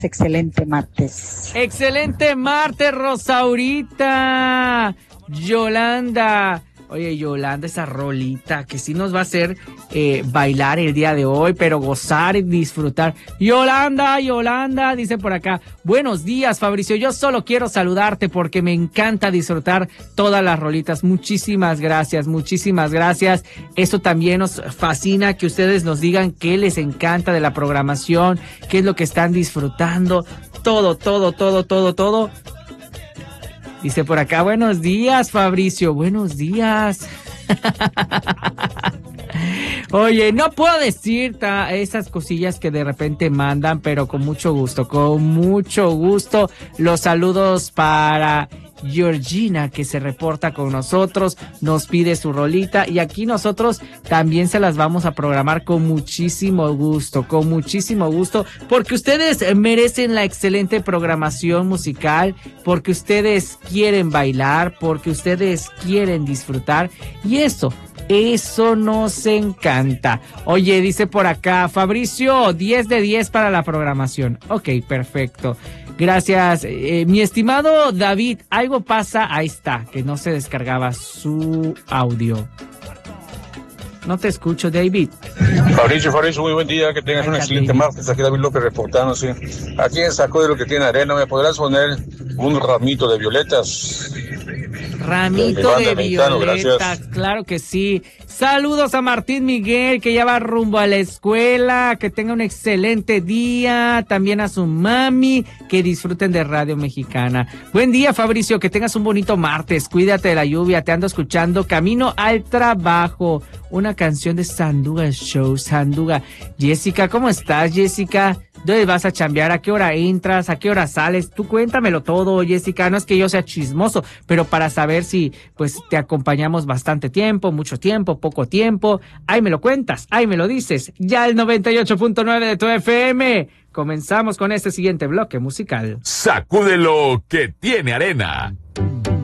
Excelente martes. Excelente martes, Rosaurita. Yolanda. Oye, Yolanda, esa rolita que sí nos va a hacer bailar el día de hoy, pero gozar y disfrutar. Yolanda, dice por acá. Buenos días, Fabricio. Yo solo quiero saludarte porque me encanta disfrutar todas las rolitas. Muchísimas gracias. Esto también nos fascina, que ustedes nos digan qué les encanta de la programación, qué es lo que están disfrutando. Todo. Dice por acá, buenos días, Fabricio, buenos días. Oye, no puedo decir esas cosillas que de repente mandan, pero con mucho gusto. Los saludos para Georgina, que se reporta con nosotros, nos pide su rolita y aquí nosotros también se las vamos a programar con muchísimo gusto, porque ustedes merecen la excelente programación musical, porque ustedes quieren bailar, porque ustedes quieren disfrutar y eso nos encanta. Oye, dice por acá, Fabricio, 10 de 10 para la programación. Ok, perfecto. Gracias, mi estimado David. Algo pasa, ahí está, que no se descargaba su audio. No te escucho, David. Fabricio, muy buen día, que tengas un excelente martes. Aquí David López reportándose. Aquí en Saco de lo que tiene arena, ¿me podrás poner un ramito de violetas? Ramito de violetas, claro que sí. Saludos a Martín Miguel, que ya va rumbo a la escuela, que tenga un excelente día, también a su mami, que disfruten de Radio Mexicana. Buen día, Fabricio, que tengas un bonito martes, cuídate de la lluvia, te ando escuchando camino al trabajo, una canción de Sanduga Show, Sanduga. Jessica, ¿cómo estás, Jessica? ¿Dónde vas a chambear? ¿A qué hora entras? ¿A qué hora sales? Tú cuéntamelo todo, Jessica. No es que yo sea chismoso, pero para saber si pues te acompañamos bastante tiempo, mucho tiempo, poco tiempo. Ahí me lo cuentas, ahí me lo dices. Ya el 98.9 de tu FM. Comenzamos con este siguiente bloque musical. Sacúdelo que tiene arena.